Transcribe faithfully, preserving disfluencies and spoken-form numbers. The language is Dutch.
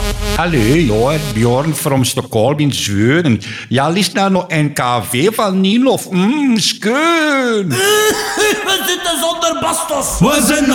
Hallo, ja, Bjorn from Stockholm in Zweden. Ja, lyssna nog N K V van Nilov. Mmm, skön. We zitten zonder bastos. We zijn